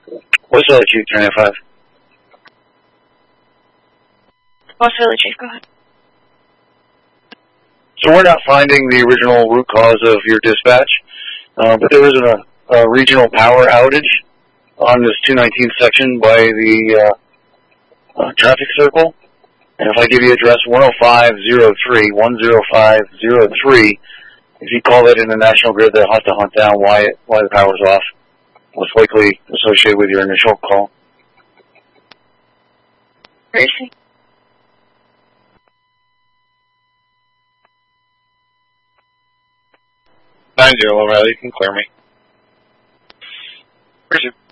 What's that, Chief 395? Possibility, Chief, go ahead. So we're not finding the original root cause of your dispatch, but there was a regional power outage on this 219 section by the traffic circle. And if I give you address 10503, 10503, if you call that in the national grid, they'll have to hunt down why the power's off. Most likely associated with your initial call. Tracy? O'Reilly, you can clear me. Appreciate it.